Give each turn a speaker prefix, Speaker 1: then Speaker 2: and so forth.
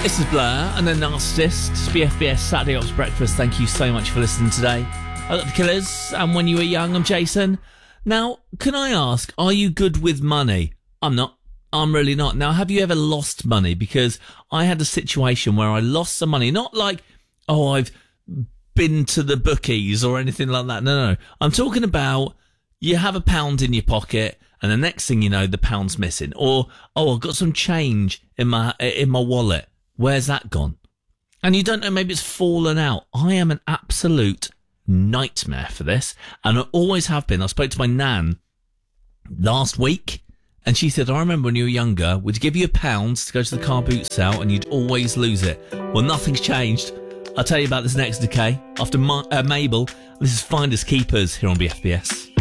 Speaker 1: This is Blur and the Narcissist. BFBS Saturday Ops Breakfast. Thank you so much for listening today. I got the Killers, and When You Were Young, I'm Jason. Now, can I ask, are you good with money? I'm not. I'm really not. Now, have you ever lost money? Because I had a situation where I lost some money. Not like, oh, I've been to the bookies or anything like that. No. I'm talking about you have £1 in your pocket and the next thing you know, the pound's missing. Or, oh, I've got some change in my wallet. Where's that gone? And you don't know, maybe it's fallen out. I am an absolute nightmare for this, and I always have been. I spoke to my nan last week, and she said, I remember when you were younger, we'd give you £1 to go to the car boot sale, and you'd always lose it. Well, nothing's changed. I'll tell you about this next decay after Mabel. This is Finders Keepers here on BFBS.